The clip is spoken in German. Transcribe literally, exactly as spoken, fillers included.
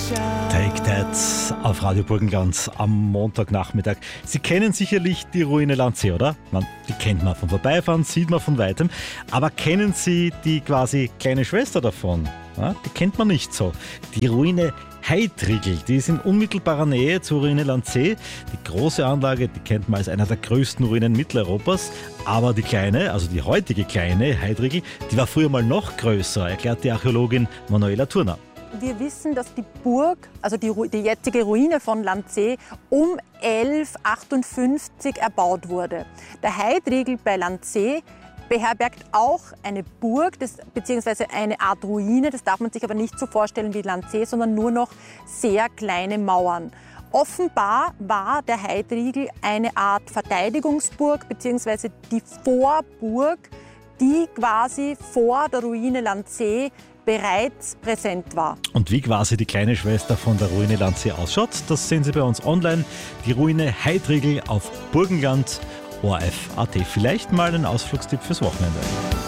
Take That auf Radio Burgenland am Montagnachmittag. Sie kennen sicherlich die Ruine Landsee, oder? Man, die kennt man vom Vorbeifahren, sieht man von Weitem. Aber kennen Sie die quasi kleine Schwester davon? Ja, die kennt man nicht so. Die Ruine Heidrigl, die ist in unmittelbarer Nähe zur Ruine Landsee. Die große Anlage, die kennt man als einer der größten Ruinen Mitteleuropas. Aber die kleine, also die heutige kleine Heidrigl, die war früher mal noch größer, erklärt die Archäologin Manuela Turner. Wir wissen, dass die Burg, also die, die jetzige Ruine von Landsee, um elfhundertachtundfünfzig erbaut wurde. Der Heidrigl bei Landsee beherbergt auch eine Burg, das, beziehungsweise eine Art Ruine. Das darf man sich aber nicht so vorstellen wie Landsee, sondern nur noch sehr kleine Mauern. Offenbar war der Heidrigl eine Art Verteidigungsburg, beziehungsweise die Vorburg, die quasi vor der Ruine Landsee bereits präsent war. Und wie quasi die kleine Schwester von der Ruine Landsee ausschaut, das sehen Sie bei uns online. Die Ruine Heidrigl auf Burgenland, O R F Punkt A T. Vielleicht mal ein Ausflugstipp fürs Wochenende.